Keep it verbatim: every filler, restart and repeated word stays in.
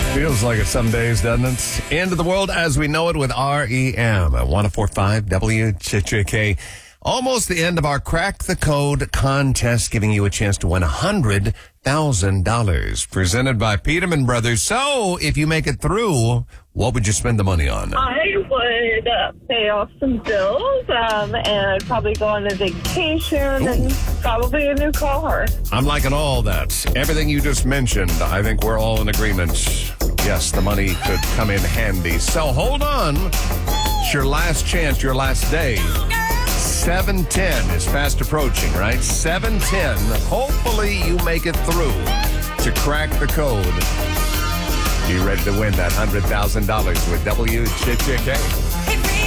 Feels like it some days, doesn't it? End of the world as we know it with R E M at one oh four point five W J J K. Almost the end of our Crack the Code contest, giving you a chance to win one hundred thousand dollars. Presented by Peterman Brothers. So, if you make it through, what would you spend the money on? I would uh, pay off some bills, um, and I'd probably go on a vacation Ooh. and probably a new car. I'm liking all that. Everything you just mentioned, I think we're all in agreement. Yes, the money could come in handy. So hold on. It's your last chance, your last day. seven ten is fast approaching, right? seven ten. Hopefully you make it through to Crack the Code. Be ready to win that one hundred thousand dollars with W J J K.